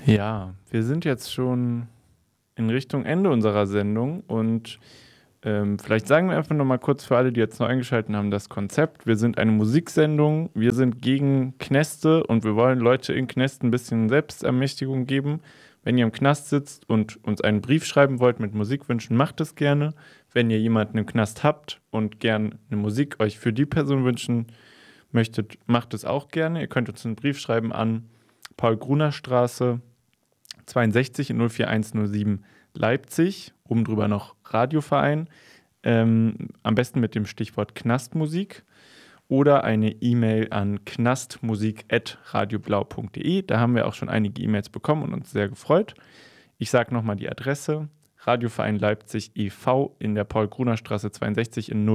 Ja, wir sind jetzt schon in Richtung Ende unserer Sendung und vielleicht sagen wir einfach nochmal kurz für alle, die jetzt neu eingeschaltet haben, das Konzept. Wir sind eine Musiksendung, wir sind gegen Knäste und wir wollen Leute in Knästen ein bisschen Selbstermächtigung geben. Wenn ihr im Knast sitzt und uns einen Brief schreiben wollt mit Musikwünschen, macht es gerne. Wenn ihr jemanden im Knast habt und gern eine Musik euch für die Person wünschen möchtet, macht es auch gerne. Ihr könnt uns einen Brief schreiben an Paul-Gruner-Straße 62 in 04107 Leipzig, oben drüber noch Radioverein, am besten mit dem Stichwort Knastmusik oder eine E-Mail an knastmusik@radioblau.de. Da haben wir auch schon einige E-Mails bekommen und uns sehr gefreut. Ich sage nochmal die Adresse: Radioverein Leipzig e.V. in der Paul-Gruner-Straße 62 in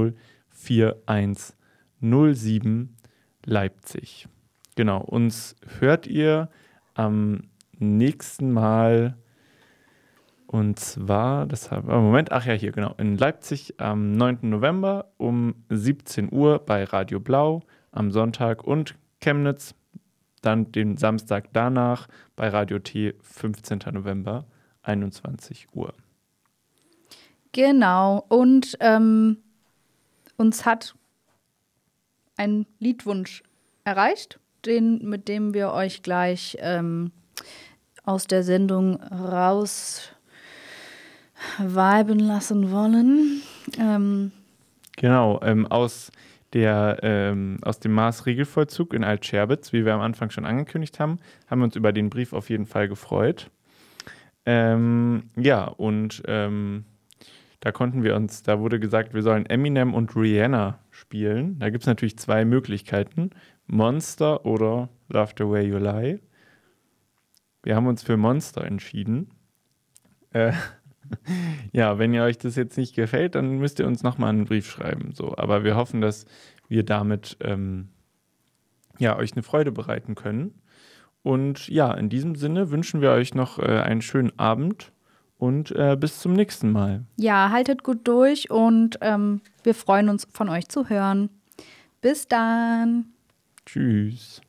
04107 Leipzig. Genau, uns hört ihr am nächsten Mal. Und zwar, hier, genau, in Leipzig am 9. November um 17 Uhr bei Radio Blau am Sonntag und Chemnitz dann den Samstag danach bei Radio T 15. November 21 Uhr. Genau, und uns hat ein Liedwunsch erreicht, mit dem wir euch gleich aus der Sendung raus viben lassen wollen. Genau, aus dem Maßregelvollzug in Altscherbitz, wie wir am Anfang schon angekündigt haben, haben wir uns über den Brief auf jeden Fall gefreut. Da wurde gesagt, wir sollen Eminem und Rihanna spielen. Da gibt es natürlich zwei Möglichkeiten: Monster oder Love the Way You Lie. Wir haben uns für Monster entschieden. Ja, wenn ihr euch das jetzt nicht gefällt, dann müsst ihr uns nochmal einen Brief schreiben. So. Aber wir hoffen, dass wir damit euch eine Freude bereiten können. Und ja, in diesem Sinne wünschen wir euch noch einen schönen Abend und bis zum nächsten Mal. Ja, haltet gut durch und wir freuen uns, von euch zu hören. Bis dann. Tschüss.